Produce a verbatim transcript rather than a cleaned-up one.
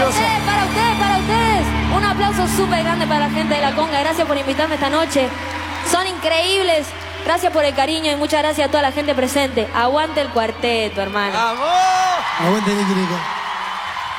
maravillosa. ustedes, para ustedes, para ustedes. Un aplauso súper grande para la gente de La Conga. Gracias por invitarme esta noche. Son increíbles. Gracias por el cariño y muchas gracias a toda la gente presente. Aguante el cuarteto, hermano. ¡Vamos! Aguante, Nicky Nico.